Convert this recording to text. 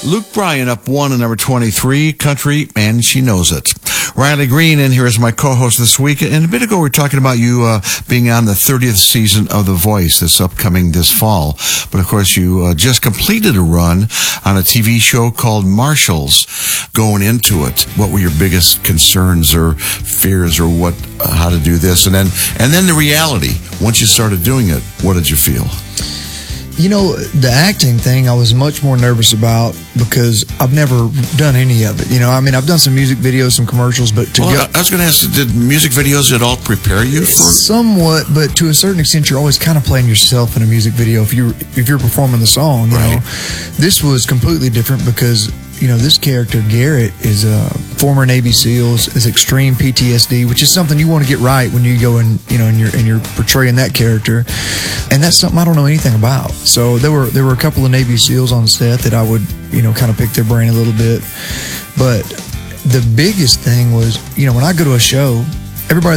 Luke Bryan up 1 at number 23, Country, and She Knows It. Riley Green in here is my co-host this week. And a bit ago, we were talking about you being on the 30th season of The Voice that's upcoming this fall. But, of course, you just completed a run on a TV show called Marshalls. Going into it, what were your biggest concerns or fears or how to do this? And then the reality, once you started doing it, what did you feel? You know, the acting thing I was much more nervous about because I've never done any of it. You know, I mean, I've done some music videos, some commercials, but I was going to ask, did music videos at all prepare you for? Somewhat, but to a certain extent, you're always kind of playing yourself in a music video if you're performing the song. You know, this was completely different because, you know, this character, Garrett, is a former Navy SEALs, is extreme PTSD, which is something you want to get right when you go and, you know, and you're portraying that character. And that's something I don't know anything about. So there were a couple of Navy SEALs on set that I would, you know, kind of pick their brain a little bit. But the biggest thing was, you know, when I go to a show, everybody